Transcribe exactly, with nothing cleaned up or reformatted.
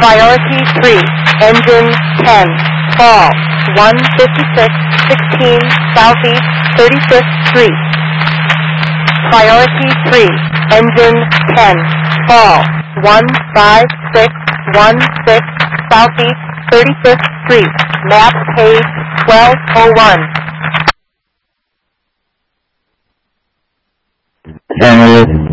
Priority three, engine ten, fall, one fifty-six sixteen Southeast thirty-fifth Street. Priority three, engine ten, fall, one five six one six Southeast thirty-fifth Street, map page twelve oh one. General